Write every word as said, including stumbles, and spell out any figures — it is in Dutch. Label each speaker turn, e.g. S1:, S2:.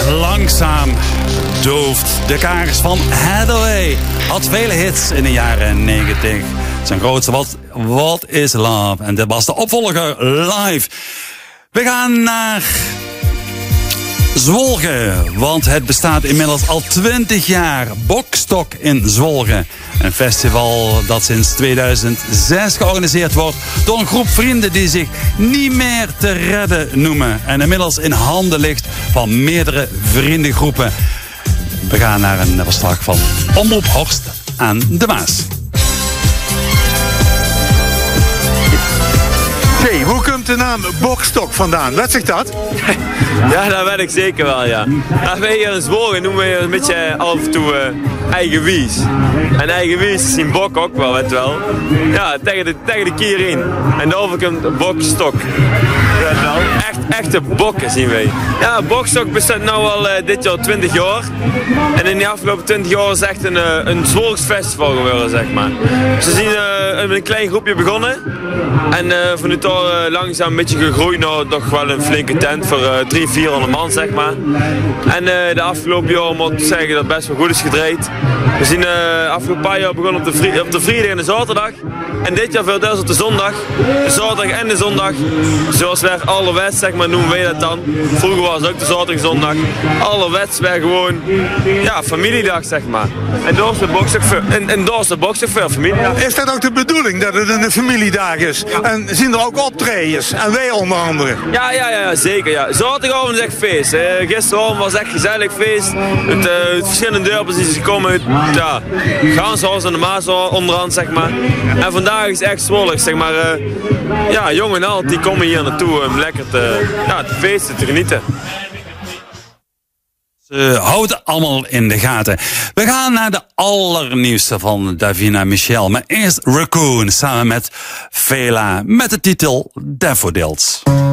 S1: langzaam dooft de kaars van Hathaway. Had vele hits in de jaren negentig. Zijn grootste was What is Love? En dit was de opvolger Live. We gaan naar Zwolgen, want het bestaat inmiddels al twintig jaar. Bokstok in Zwolgen. Een festival dat sinds tweeduizend zes georganiseerd wordt door een groep vrienden die zich Niet meer te redden noemen. En inmiddels in handen ligt van meerdere vriendengroepen. We gaan naar een verslag van Omroep Horst aan de Maas.
S2: Hey, hoe komt de naam Bokstok vandaan? Wat zegt dat?
S3: Ja, dat weet ik zeker wel, ja. ja wij hier in Zwolgen noemen we een beetje af en toe uh, eigen wies. En eigen wies is een bok ook wel, weet je wel. Ja, tegen de, tegen de kier in. En daarover komt Bokstok. Ja, wel. Echt, echte bokken zien wij. Ja, Bokstok bestaat nu al uh, dit jaar twintig jaar. En in de afgelopen twintig jaar is echt een, uh, een Zwolgsfestival geworden, zeg maar. Ze zien uh, met een klein groepje begonnen. En uh, vanuit daar uh, langzaam een beetje gegroeid naar toch wel een flinke tent voor uh, drie, vierhonderd man, zeg maar. En uh, de afgelopen jaar moet ik zeggen dat het best wel goed is gedraaid. We zien de uh, afgelopen paar jaar begonnen op de, vri- op de vrijdag en de zaterdag. En dit jaar veel dus op de zondag. De zaterdag en de zondag. Zoals wij allerwets, zeg maar, noemen wij dat dan. Vroeger was het ook de zaterdag en zondag. Allerwets wij gewoon, ja, familiedag, zeg maar. En daar is de bokstuk voor, en, en daar is de bokstuk voor familiedag.
S2: Is dat ook de bedoeling, dat het een familiedag is? En zien er ook optredens? En wij onder andere?
S3: Ja, ja, ja, zeker, ja. Zaterdagavond is echt feest. Hè. Gisteravond was echt gezellig feest. Het, uh, het verschillende dorpen die ze komen uit, ja, Ganshuis en de Maas onderhand, zeg maar. En vandaag is echt zwollig, zeg maar. Uh, ja, jong en oud, die komen hier naartoe om lekker te, ja, te feesten, te genieten.
S1: Ze houden allemaal in de gaten. We gaan naar de allernieuwste van Davina Michel. Maar eerst Raccoon samen met Vela met de titel Daffodils.